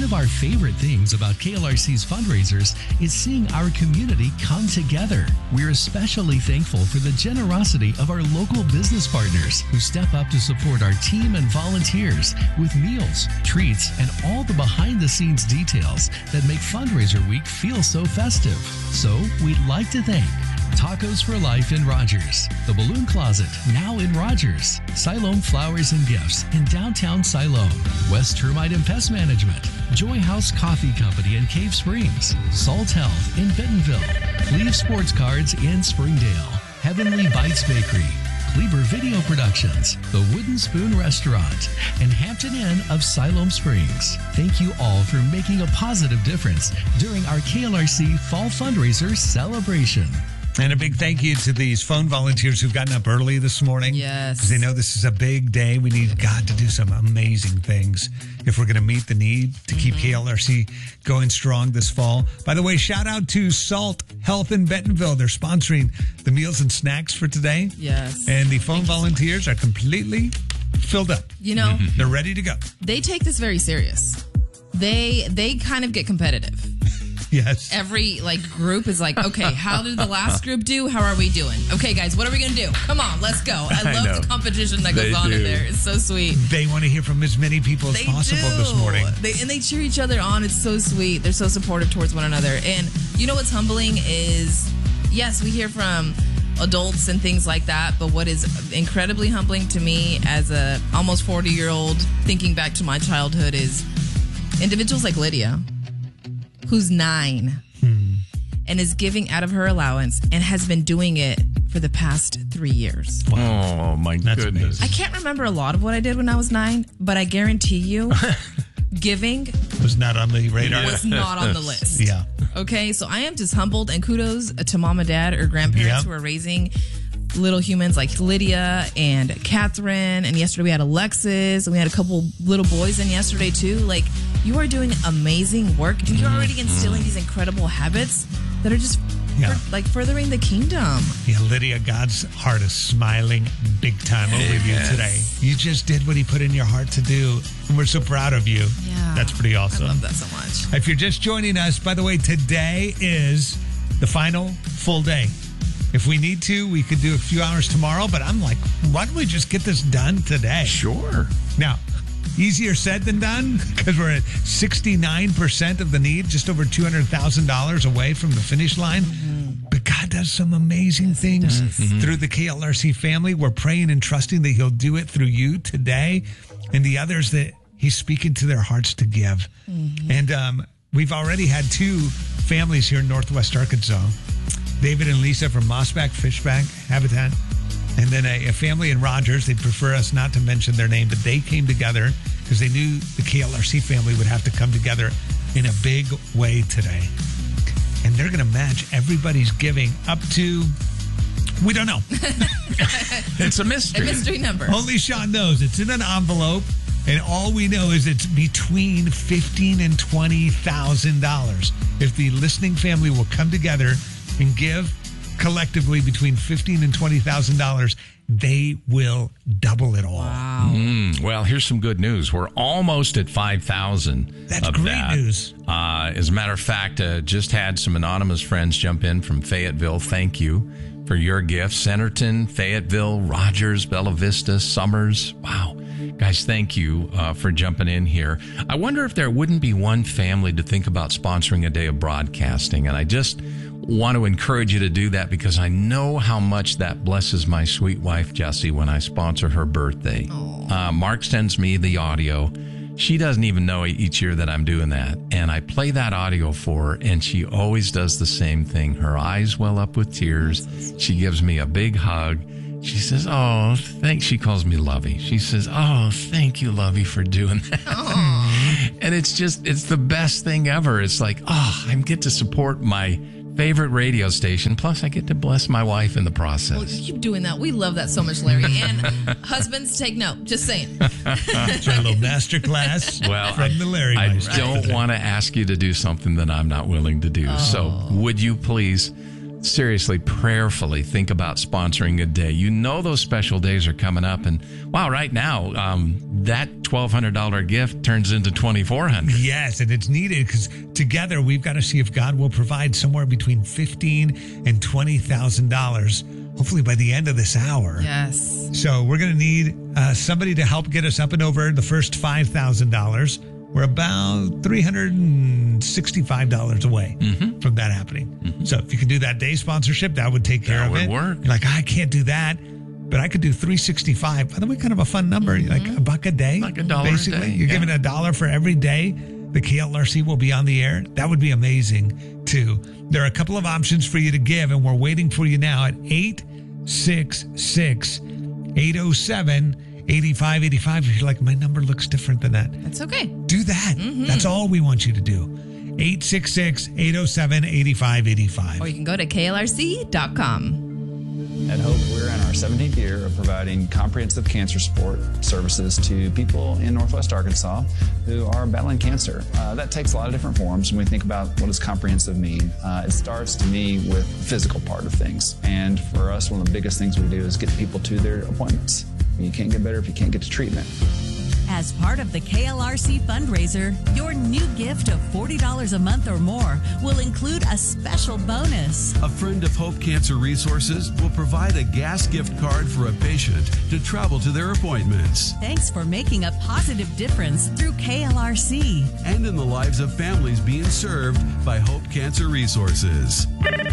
of our favorite things about KLRC's fundraisers is seeing our community come together. We're especially thankful for the generosity of our local business partners who step up to support our team and volunteers with meals, treats, and all the behind-the-scenes details that make Fundraiser Week feel so festive. So we'd like to thank Tacos for Life in Rogers, The Balloon Closet, now in Rogers, Siloam Flowers and Gifts in downtown Siloam, West Termite and Pest Management, Joy House Coffee Company in Cave Springs, Salt Health in Bentonville, Cleve Sports Cards in Springdale, Heavenly Bites Bakery, Cleaver Video Productions, The Wooden Spoon Restaurant, and Hampton Inn of Siloam Springs. Thank you all for making a positive difference during our KLRC Fall Fundraiser celebration. And a big thank you to these phone volunteers who've gotten up early this morning. Yes. Because they know this is a big day. We need God to do some amazing things if we're going to meet the need to keep KLRC going strong this fall. By the way, shout out to Salt Health in Bentonville. They're sponsoring the meals and snacks for today. Yes. And the phone volunteers are completely filled up. You know, They're ready to go. they take this very serious. They kind of get competitive. Yes. Every group is like, okay, how did the last group do? How are we doing? Okay, guys, what are we going to do? Come on, let's go. I love the competition that goes on in there. It's so sweet. They want to hear from as many people as possible this morning. They cheer each other on. It's so sweet. They're so supportive towards one another. And you know what's humbling is, yes, we hear from adults and things like that, but what is incredibly humbling to me as a almost 40-year-old thinking back to my childhood is individuals like Lydia, who's 9 and is giving out of her allowance and has been doing it for the past 3 years. Wow. Oh, my goodness. I can't remember a lot of what I did when I was 9, but I guarantee you giving Was not on the radar. was not on the list. Yeah. Okay, so I am just humbled, and kudos to mom and dad or grandparents who are raising little humans like Lydia and Catherine, and yesterday we had Alexis, and we had a couple little boys in yesterday too. You are doing amazing work, and you're already instilling these incredible habits that are just furthering the kingdom. Yeah, Lydia, God's heart is smiling big time over you today. You just did what he put in your heart to do, and we're so proud of you. Yeah. That's pretty awesome. I love that so much. If you're just joining us, by the way, today is the final full day. If we need to, we could do a few hours tomorrow, but I'm like, why don't we just get this done today? Sure. Now, easier said than done, because we're at 69% of the need, just over $200,000 away from the finish line. But God does some amazing things through the KLRC family. We're praying and trusting that he'll do it through you today and the others that he's speaking to their hearts to give. And we've already had 2 families here in Northwest Arkansas. David and Lisa from Mossback Fishback Habitat. And then a family in Rogers. They'd prefer us not to mention their name, but they came together because they knew the KLRC family would have to come together in a big way today. And they're going to match everybody's giving up to, we don't know. It's a mystery. A mystery number. Only Sean knows. It's in an envelope. And all we know is it's between $15,000 and $20,000. If the listening family will come together and give collectively between $15,000 and $20,000, they will double it all. Wow. Well, here's some good news. We're almost at 5,000. That's great news. As a matter of fact, just had some anonymous friends jump in from Fayetteville. Thank you for your gifts. Centerton, Fayetteville, Rogers, Bella Vista, Summers. Wow. Guys, thank you for jumping in here. I wonder if there wouldn't be one family to think about sponsoring a day of broadcasting. And I just want to encourage you to do that because I know how much that blesses my sweet wife, Jessie, when I sponsor her birthday. Mark sends me the audio. She doesn't even know each year that I'm doing that. And I play that audio for her, and she always does the same thing. Her eyes well up with tears. She gives me a big hug. She says, oh, thanks. She calls me Lovey. She says, oh, thank you, Lovey, for doing that. And it's the best thing ever. It's like, oh, I get to support my favorite radio station. Plus, I get to bless my wife in the process. Well, keep doing that. We love that so much, Larry. And husbands, take note. Just saying. Try a little master class from the Larry I Meister. don't want to ask you to do something that I'm not willing to do. So would you please seriously, prayerfully think about sponsoring a day. You know those special days are coming up, and wow, right now that $1,200 gift turns into $2,400. Yes, and it's needed because together we've got to see if God will provide somewhere between $15,000 and $20,000, hopefully by the end of this hour. Yes. So we're going to need somebody to help get us up and over the first $5,000. We're about $365 away from that happening. So if you can do that day sponsorship, that would take care of it. That would work. You're like, I can't do that, but I could do $365. By the way, kind of a fun number, like $1 a day. Like $1 basically. a day. You're giving $1 for every day the KLRC will be on the air. That would be amazing too. There are a couple of options for you to give, and we're waiting for you now at 866-807-8585. If you're like, my number looks different than that. That's okay. Do that. That's all we want you to do. 866-807-8585. Or you can go to klrc.com. At Hope, we're in our 17th year of providing comprehensive cancer support services to people in Northwest Arkansas who are battling cancer. That takes a lot of different forms when we think about what does comprehensive mean. It starts, to me, with the physical part of things. And for us, one of the biggest things we do is get people to their appointments. You can't get better if you can't get to treatment. As part of the KLRC fundraiser, your new gift of $40 a month or more will include a special bonus. A friend of Hope Cancer Resources will provide a gas gift card for a patient to travel to their appointments. Thanks for making a positive difference through KLRC. And in the lives of families being served by Hope Cancer Resources.